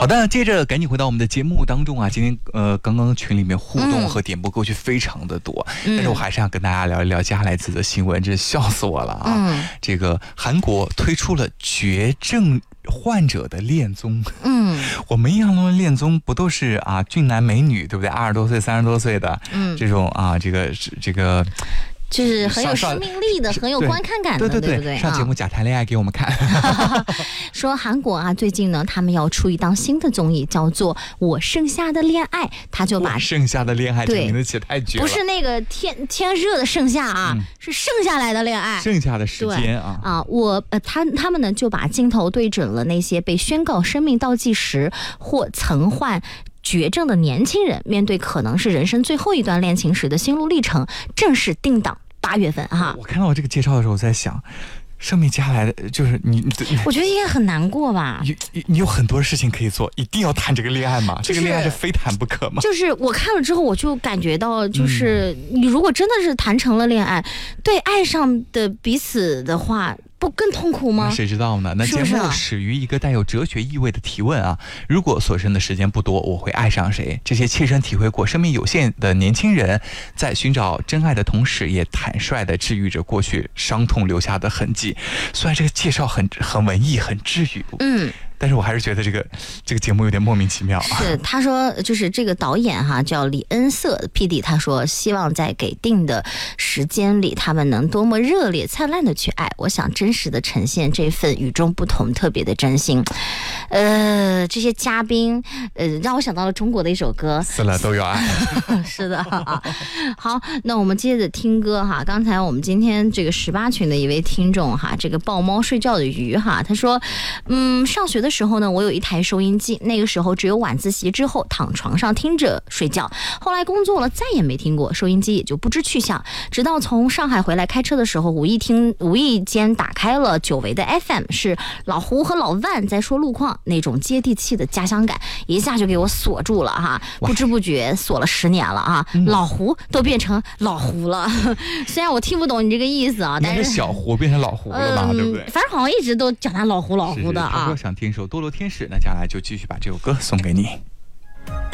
好的，接着赶紧回到我们的节目当中啊。今天刚刚群里面互动和点播歌曲非常的多，但是我还是想跟大家聊一聊接下来这则新闻，真是笑死我了啊！这个韩国推出了绝症患者的恋综，我们印象中的恋综不都是啊俊男美女，对不对？20多岁、30多岁的，这种啊，这个。 就是很有生命力的，很有观看感的，对不对？ 上节目假谈恋爱给我们看。 说韩国啊，最近呢，他们要出一档新的综艺，叫做《我剩下的恋爱》，他就把剩下的恋爱这名字起太绝了， 不是那个天热的剩下啊，是剩下来的恋爱， 剩下的时间啊他们呢就把镜头对准了那些被宣告生命倒计时或曾患绝症的年轻人，面对可能是人生最后一段恋情时的心路历程，正式定档8月份哈。 我看到我这个介绍的时候，我在想，生命接下来的就是你， 我觉得应该很难过吧。 你有很多事情可以做，一定要谈这个恋爱吗？这个恋爱是非谈不可吗？ 就是我看了之后，我就感觉到，就是你如果真的是谈成了恋爱，对爱上的彼此的话，不更痛苦吗？ 谁知道呢？那节目始于一个带有哲学意味的提问啊，如果所剩的时间不多，我会爱上谁？这些切身体会过生命有限的年轻人，在寻找真爱的同时，也坦率地治愈着过去伤痛留下的痕迹。虽然这个介绍很文艺，很治愈，但是我还是觉得这个节目有点莫名其妙啊。 是，他说就是这个导演哈叫李恩瑟 PD， 他说希望在给定的时间里，他们能多么热烈灿烂的去爱。我想真实的呈现这份与众不同、特别的真心。这些嘉宾让我想到了中国的一首歌， 死了都要爱。 是的啊。好，那我们接着听歌哈。刚才我们今天这个18群的一位听众哈，这个抱猫睡觉的鱼哈，他说上学的时候呢，我有一台收音机，那个时候只有晚自习之后躺床上听着睡觉，后来工作了再也没听过，收音机也就不知去向。直到从上海回来开车的时候，无意间打开了久违的 FM， 是老胡和老万在说路况，那种接地气的家乡感一下就给我锁住了哈，不知不觉锁了10年了啊，老胡都变成老胡了。虽然我听不懂你这个意思啊，但是小胡变成老胡了嘛，对不对？ 反正好像一直都讲他老胡的啊。 如果想听首《堕落天使》，那接下来就继续把这首歌送给你。